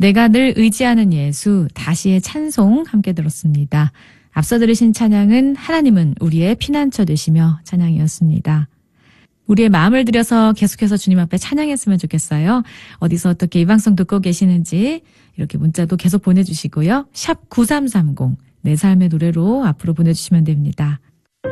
내가 늘 의지하는 예수, 다시의 찬송 함께 들었습니다. 앞서 들으신 찬양은 하나님은 우리의 피난처 되시며 찬양이었습니다. 우리의 마음을 들여서 계속해서 주님 앞에 찬양했으면 좋겠어요. 어디서 어떻게 이 방송 듣고 계시는지 이렇게 문자도 계속 보내주시고요. 샵 9330, 내 삶의 노래로 앞으로 보내주시면 됩니다.